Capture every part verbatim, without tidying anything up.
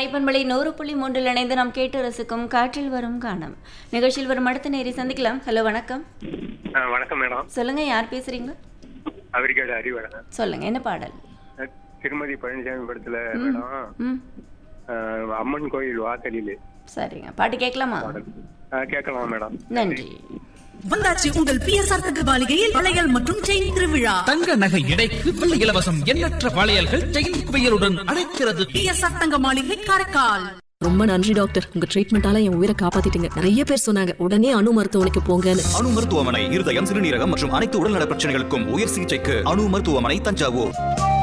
காரைப்பண்பளை நூறு புள்ளி மூன்றில் இணைந்து நாம் கேட்டு ரசிக்கும் காற்றில் வரும் காணம் நிகழ்ச்சியில் வரும் அடுத்த நேரி சந்திக்கலாம். ஹலோ, வணக்கம். வணக்கம் மேடம். சொல்லுங்க, யார் பேசுறீங்க? அவரிக்காடு அறிவழகன். சொல்லுங்க, என்ன பாடல்? திருமதி பழனிசாமி படத்துல மேடம் அம்மன் கோயில் வாசலில். சரிங்க, பாட்டு கேட்கலாமா? கேட்கலாம் மேடம். நன்றி. வந்தாச்சு உங்கள் பிஎஸ்ஆர் தங்க மாளிகையில் வளையல் மற்றும் செயின் திருவிழா. தங்க நகை எடைக்கு வெள்ளி இலவசம். எண்ணற்ற வளையல்கள் செயின் குவியலுடன் அழைக்கிறது. பிஎஸ்ஆர் தங்க மாளிகை காரைக்கால். ரொம்ப நன்றி டாக்டர், உங்க ட்ரீட்மெண்டால என் உயிரை காப்பாத்திட்டீங்க. நிறைய பேர் சொன்னாங்க உடனே அணு மருத்துவமனைக்கு போங்கன்னு. அணு மருத்துவமனை இருதயம், சிறுநீரகம் மற்றும் அனைத்து உடல்நல பிரச்சனைகளுக்கும் உயர் சிகிச்சைக்கு அணு மருத்துவமனை, தஞ்சாவூர்.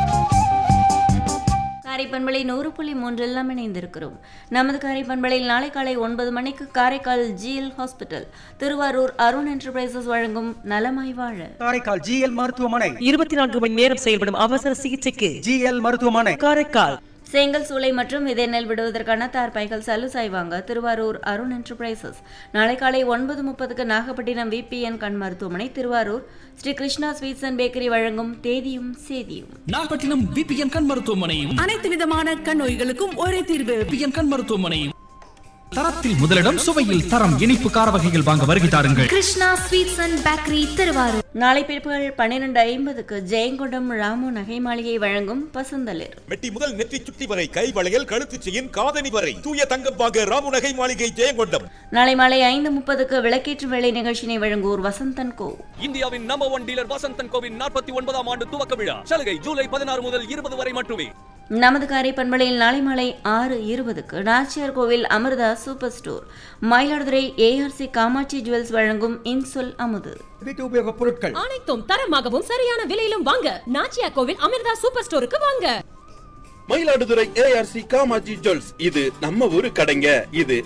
காரைப்பண்பளை நூறு புள்ளி மூன்றில் நாம் இணைந்திருக்கிறோம். நமது காரைப்பண்பளையில் நாளை காலை ஒன்பது மணிக்கு Karaikal GL hospital, Thiruvarur Arun enterprises வழங்கும் நலமாய் வாழ. காரைக்கால் ஜிஎல் மருத்துவமனை இருபத்தி நான்கு மணி நேரம் செயல்படும் அவசர சிகிச்சைக்கு ஜிஎல் மருத்துவமனை காரைக்கால். செங்கல் சூளை மற்றும் விதை நெல் விடுவதற்கான தார்பாய்கள் சலுசாய் வாங்க திருவாரூர் அருண் என்டர்பிரைசஸ். நாளை காலை ஒன்பது முப்பதுக்கு நாகப்பட்டினம் விபிஎன் கண் மருத்துவமனை, Thiruvarur Sri Krishna sweets and bakery வழங்கும் தேதியும் சேதியும். நாகப்பட்டினம் விபிஎன் கண் மருத்துவமனையும் அனைத்து விதமான கண் நோய்களுக்கும் ஒரே தீர்வு. விபிஎன் கண் மருத்துவமனையும். தரத்தில் முதலிடம், சுவையில் தரம். இனிப்பு கார வகைகள் வாங்க வருகை தாருங்கள். Krishna sweets and bakery, Thiruvarur. நாளை பிற்பகல் பன்னிரண்டு ஐம்பதுக்கு ஜெயங்கொண்டம் ராமு நகை மாளிகை வழங்கும் பசுந்தளிர். மெட்டி முதல் நெற்றி சுட்டி வரை கை வளையல், கழுத்து செயின், காதணி வரை தூய தங்கம் வாங்க ராமு நகை மாளிகை, ஜெயங்கொண்டம். நாளை மாலை ஐந்து முப்பதுக்கு விளக்கேற்று வேலை நிகழ்ச்சியை வழங்குவோர் வசந்தன் கோ. இந்தியாவின் number one dealer Vasanthan CoWIN நாற்பத்தி ஒன்பதாம் ஆண்டு துவக்க விழா. சலுகை ஜூலை பதினாறு முதல் இருபது வரை மட்டுமே. நமது காரைப்பண்பளையில் நாளை மாலை ஆறு இருபதுக்கு நாச்சியார் கோவில் Amrita super store, Mayiladuthurai ARC Kamakshi jewels வழங்கும் இன்சொல் அமுது. வீட்டு உபயோக பொருட்கள் அனைத்தும் தரமாகவும் சரியான விலையிலும் வாங்க நாச்சியார் கோவில் அமிர்தா சூப்பர் ஸ்டோருக்கு வாங்க. மயிலாடுதுறை ஏஆர்சி காமாட்சி ஜுவல்ஸ், இது நம்ம ஊரு கடைங்க. இது